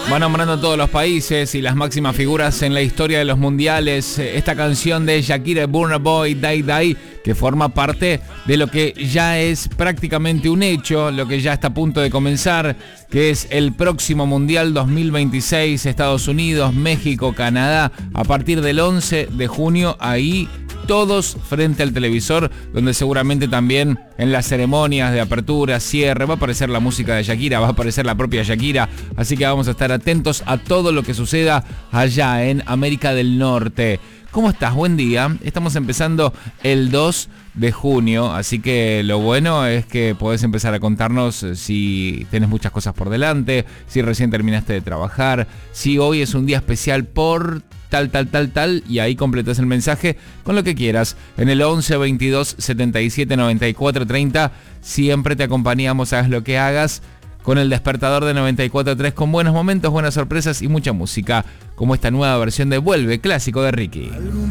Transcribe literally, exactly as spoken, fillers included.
Va nombrando todos los países y las máximas figuras en la historia de los mundiales. Esta canción de Shakira, Burna Boy, Die Die, que forma parte de lo que ya es prácticamente un hecho, lo que ya está a punto de comenzar, que es el próximo Mundial dos mil veintiséis, Estados Unidos, México, Canadá, a partir del once de junio, ahí todos frente al televisor, donde seguramente también en las ceremonias de apertura, cierre, va a aparecer la música de Shakira, va a aparecer la propia Shakira, así que vamos a estar atentos a todo lo que suceda allá en América del Norte. ¿Cómo estás? Buen día. Estamos empezando el dos de junio, así que lo bueno es que podés empezar a contarnos si tenés muchas cosas por delante, si recién terminaste de trabajar, si hoy es un día especial por tal, tal, tal, tal, y ahí completas el mensaje con lo que quieras. En el once, veintidós, setenta y siete, noventa y cuatro, treinta, siempre te acompañamos, hagas lo que hagas, con el despertador de noventa y cuatro punto tres, con buenos momentos, buenas sorpresas y mucha música, como esta nueva versión de Vuelve, clásico de Ricky.